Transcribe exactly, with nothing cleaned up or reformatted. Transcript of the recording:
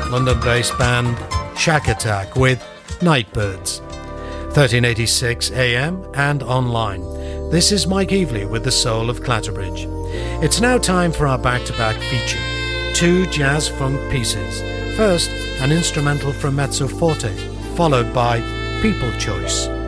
London-based band Shack Attack with Nightbirds. thirteen eighty-six A M and online. This is Mike Evely with the Soul of Clatterbridge. It's now time for our back-to-back feature. Two jazz funk pieces. First, an instrumental from Mezzo Forte, followed by People Choice.